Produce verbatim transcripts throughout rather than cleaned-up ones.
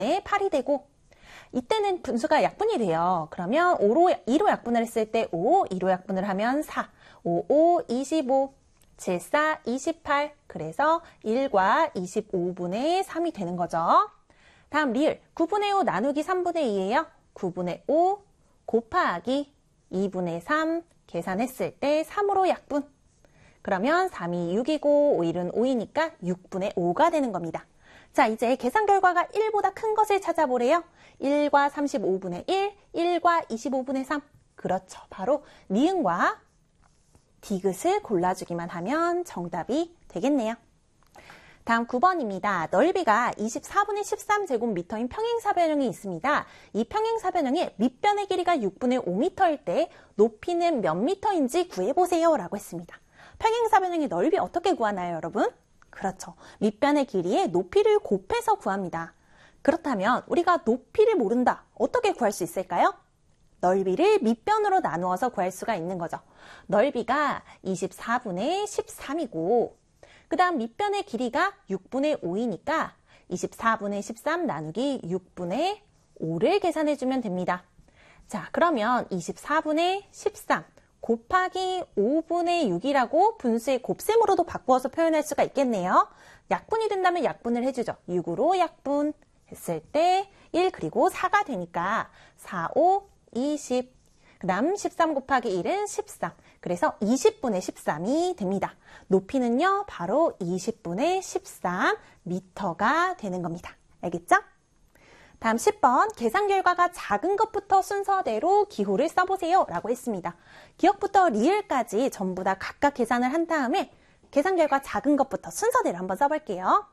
팔이 되고 이때는 분수가 약분이 돼요. 그러면 오로, 이로 약분을 했을 때 오, 이로 약분을 하면 사, 오, 오, 이십오, 칠, 사, 이십팔. 그래서 일과 이십오분의 삼이 되는 거죠. 다음 리을, 구분의 오 나누기 삼분의 이예요. 구분의 오 곱하기 이분의 삼 계산했을 때 삼으로 약분. 그러면 삼이 육이고 오일은 오이니까 육분의 오가 되는 겁니다. 자, 이제 계산 결과가 일보다 큰 것을 찾아보래요. 일과 삼십오분의 일, 일과 이십오분의 삼. 그렇죠. 바로 니은과 디귿을 골라주기만 하면 정답이 되겠네요. 다음 구 번입니다. 넓이가 이십사분의 십삼 제곱미터인 평행사변형이 있습니다. 이 평행사변형의 밑변의 길이가 육분의 오 미터일 때 높이는 몇 미터인지 구해보세요 라고 했습니다. 평행사변형의 넓이 어떻게 구하나요, 여러분? 그렇죠. 밑변의 길이에 높이를 곱해서 구합니다. 그렇다면 우리가 높이를 모른다. 어떻게 구할 수 있을까요? 넓이를 밑변으로 나누어서 구할 수가 있는 거죠. 넓이가 이십사분의 십삼이고 그 다음 밑변의 길이가 육분의 오이니까 이십사분의 십삼 나누기 육분의 오를 계산해주면 됩니다. 자, 그러면 이십사분의 십삼 곱하기 오분의 육이라고 분수의 곱셈으로도 바꾸어서 표현할 수가 있겠네요. 약분이 된다면 약분을 해주죠. 육으로 약분 했을 때 일 그리고 사가 되니까 사, 오, 이십. 그 다음 십삼 곱하기 일은 십삼. 그래서 이십분의 십삼이 됩니다. 높이는요, 바로 이십분의 십삼 미터가 되는 겁니다. 알겠죠? 다음 십 번, 계산 결과가 작은 것부터 순서대로 기호를 써보세요 라고 했습니다. 기억부터 리을까지 전부 다 각각 계산을 한 다음에 계산 결과 작은 것부터 순서대로 한번 써볼게요.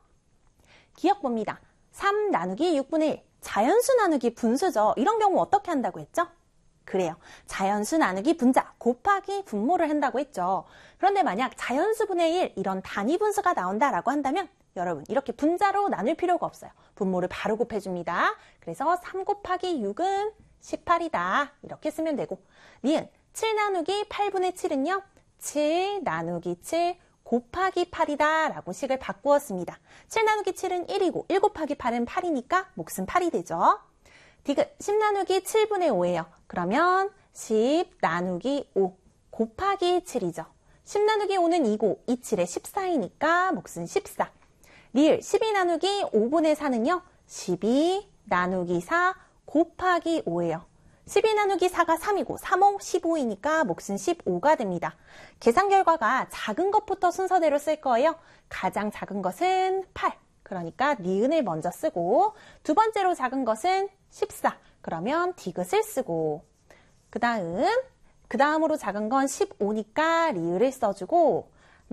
기억 봅니다. 삼 나누기 육분의 일, 자연수 나누기 분수죠. 이런 경우 어떻게 한다고 했죠? 그래요. 자연수 나누기 분자 곱하기 분모를 한다고 했죠. 그런데 만약 자연수분의 일 이런 단위 분수가 나온다라고 한다면 여러분 이렇게 분자로 나눌 필요가 없어요. 분모를 바로 곱해줍니다. 그래서 삼 곱하기 육은 십팔이다. 이렇게 쓰면 되고 니은 칠 나누기 팔분의 칠은요. 칠 나누기 칠 곱하기 팔이다 라고 식을 바꾸었습니다. 칠 나누기 칠은 일이고 일 곱하기 팔은 팔이니까 몫은 팔이 되죠. 디귿 십 나누기 칠분의 오예요. 그러면 십 나누기 오 곱하기 칠이죠. 십 나누기 오는 이고 이 칠에 십사이니까 몫은 십사. 리을 십이 나누기 오분의 사는요. 십이 나누기 사 곱하기 오예요. 십이 나누기 사가 삼이고 삼, 오, 십오이니까 몫은 십오가 됩니다. 계산 결과가 작은 것부터 순서대로 쓸 거예요. 가장 작은 것은 팔. 그러니까 니은을 먼저 쓰고 두 번째로 작은 것은 십사. 그러면 디귿을 쓰고 그 다음 그 다음으로 작은 건 십오니까 리을을 써주고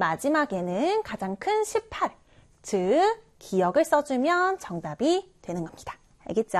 마지막에는 가장 큰 십팔. 즉 기억을 써주면 정답이 되는 겁니다. 알겠죠?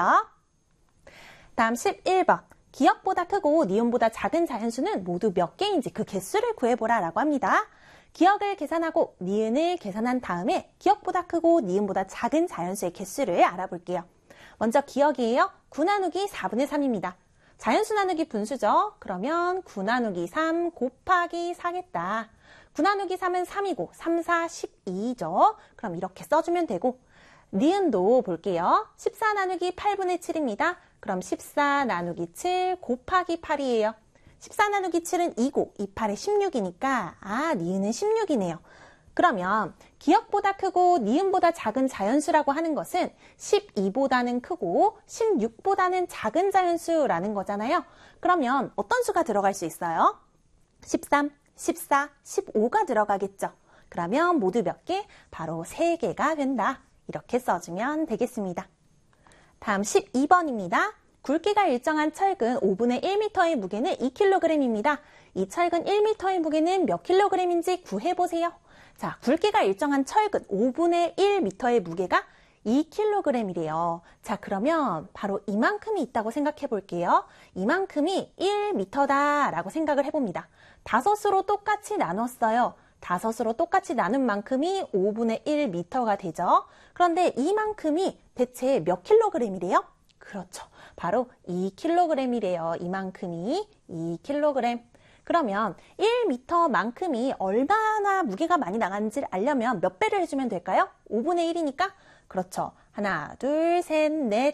다음 십일 번. 기억보다 크고 니은보다 작은 자연수는 모두 몇 개인지 그 개수를 구해보라 라고 합니다. 기억을 계산하고 니은을 계산한 다음에 기억보다 크고 니은보다 작은 자연수의 개수를 알아볼게요. 먼저 기억이에요. 구 나누기 사분의 삼입니다. 자연수 나누기 분수죠. 그러면 구 나누기 삼 곱하기 사겠다. 구 나누기 삼은 삼이고 삼, 사, 십이죠. 그럼 이렇게 써주면 되고 니은도 볼게요. 십사 나누기 팔분의 칠입니다. 그럼 십사 나누기 칠 곱하기 팔이에요. 십사 나누기 칠은 이고 이, 팔에 십육이니까 아 니은은 십육이네요. 그러면 기억보다 크고 니은보다 작은 자연수라고 하는 것은 십이보다는 크고 십육보다는 작은 자연수라는 거잖아요. 그러면 어떤 수가 들어갈 수 있어요? 십삼, 십사, 십오가 들어가겠죠. 그러면 모두 몇 개? 바로 세 개가 된다. 이렇게 써주면 되겠습니다. 다음 십이 번입니다. 굵기가 일정한 철근 오분의 일 미터의 무게는 이 킬로그램입니다. 이 철근 일 미터의 무게는 몇 킬로그램인지 구해보세요. 자, 굵기가 일정한 철근 오분의 일 미터의 무게가 이 킬로그램이래요. 자, 그러면 바로 이만큼이 있다고 생각해 볼게요. 이만큼이 일 미터다라고 생각을 해봅니다. 다섯으로 똑같이 나눴어요. 다섯으로 똑같이 나눈 만큼이 오분의 일 미터가 되죠. 그런데 이만큼이 대체 몇 킬로그램이래요? 그렇죠. 바로 이 킬로그램이래요. 이만큼이 이 킬로그램. 그러면 일 미터만큼이 얼마나 무게가 많이 나가는지를 알려면 몇 배를 해주면 될까요? 오분의 일이니까 그렇죠. 하나, 둘, 셋, 넷,